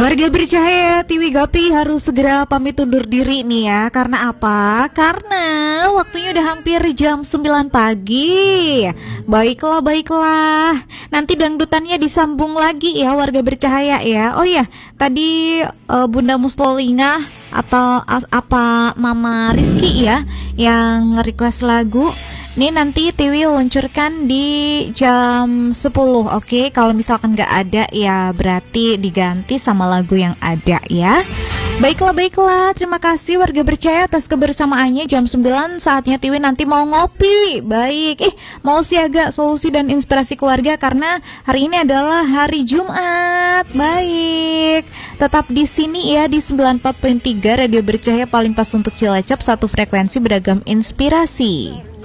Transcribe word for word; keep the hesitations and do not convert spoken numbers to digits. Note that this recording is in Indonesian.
Warga bercahaya Tiwi Gapi harus segera pamit undur diri nih ya. Karena apa? Karena waktunya udah hampir jam sembilan pagi. Baiklah, baiklah. Nanti dangdutannya disambung lagi ya warga bercahaya ya. Oh ya, tadi uh, Bunda Muslolinga atau as, apa Mama Rizky ya yang request lagu. Nih nanti Tiwi luncurkan di jam sepuluh. Oke, okay? Kalau misalkan gak ada ya berarti diganti sama lagu yang ada ya. Baiklah, baiklah. Terima kasih warga bercahaya atas kebersamaannya. Jam sembilan saatnya Tiwi nanti mau ngopi. Baik. Eh, mau siaga solusi dan inspirasi keluarga karena hari ini adalah hari Jumat. Baik. Tetap di sini ya di sembilan puluh empat koma tiga Radio Bercahaya, paling pas untuk Cilacap, satu frekuensi beragam inspirasi.